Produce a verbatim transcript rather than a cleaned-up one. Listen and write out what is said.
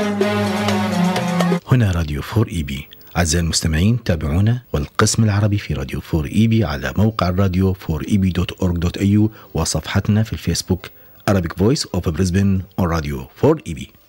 هنا راديو فور إي بي. أعزائي المستمعين تابعونا والقسم العربي في راديو فور إي بي على موقع الراديو فور إي بي دوت أورغ دوت إيه يو وصفحتنا في الفيسبوك Arabic Voice of Brisbane on Radio فور إي بي.